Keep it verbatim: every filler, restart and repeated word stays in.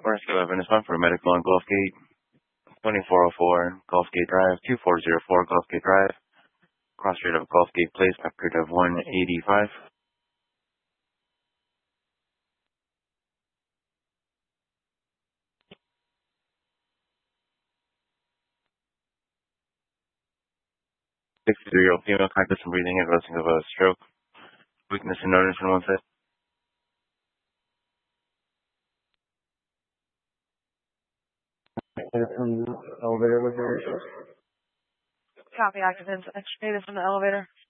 Forest eleven is one for medical on Gulfgate. twenty-four oh four, Gulfgate Drive, two four zero four, Gulfgate Drive. Cross rate of Gulfgate Place, record of one eighty-five. sixty-three-year-old female, conscious and breathing, advancing of a stroke. Weakness and notice on one side. From the elevator with her. Copy occupants. X-ray from the elevator.